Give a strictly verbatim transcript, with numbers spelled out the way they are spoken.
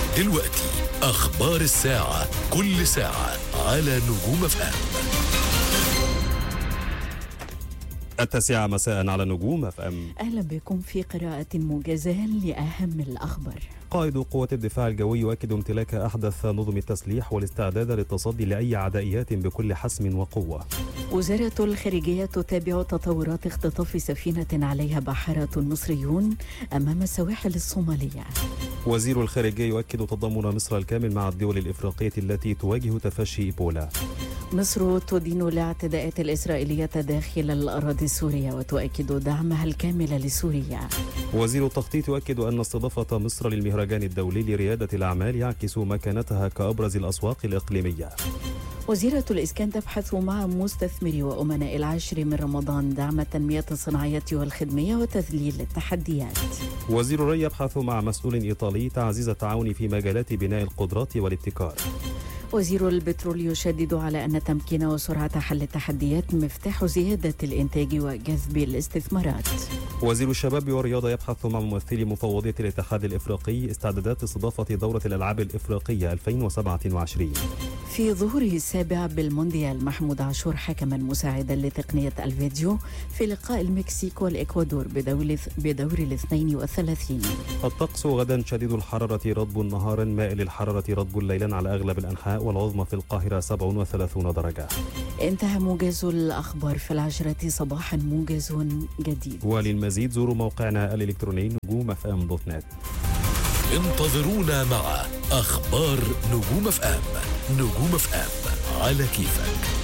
دلوقتي أخبار الساعة، كل ساعة على نجوم اف ام. التاسعة مساء على نجوم اف ام. أهلا بكم في قراءة موجزة لأهم الأخبار. قائد قوات الدفاع الجوي يؤكد امتلاك أحدث نظم التسليح والاستعداد للتصدي لأي عدائيات بكل حسم وقوة. وزارة الخارجية تتابع تطورات اختطاف سفينة عليها بحارة مصريون أمام السواحل الصومالية. وزير الخارجية يؤكد تضامن مصر الكامل مع الدول الإفريقية التي تواجه تفشي إيبولا. مصر تدين الاعتداءات الإسرائيلية داخل الأراضي السورية وتؤكد دعمها الكامل لسوريا. وزير التخطيط يؤكد أن استضافة مصر للمهرجان الدولي لريادة الأعمال يعكس مكانتها كأبرز الأسواق الإقليمية. وزيرة الإسكان تبحث مع مستثمري وأمناء العاشر من رمضان دعم التنمية الصناعية والخدمية وتذليل التحديات. وزير الري يبحث مع مسؤول إيطالي تعزيز التعاون في مجالات بناء القدرات والابتكار. وزير البترول يشدد على أن تمكين وسرعة حل التحديات مفتاح زيادة الإنتاج وجذب الاستثمارات. وزير الشباب والرياضة يبحث مع ممثلي مفوضية الاتحاد الإفريقي استعدادات استضافة دورة الألعاب الإفريقية ألفين وسبعة وعشرين. في ظهوره السابع بالمونديال محمود عاشور حكما مساعدا لتقنية الفيديو في لقاء المكسيك والإكوادور بدور بدور الاثنين والثلاثين. الطقس غدا شديد الحرارة رطب نهارا مائل الحرارة رطب ليلا على أغلب الأنحاء والعظمى في القاهرة سبع وثلاثين درجة. انتهى موجز الأخبار في العشرة صباحا موجز جديد. وللمزيد زوروا موقعنا الإلكتروني نجوم اف ام دوت نت. انتظرونا مع أخبار نجوم اف ام. نجوم اف ام على كيفك.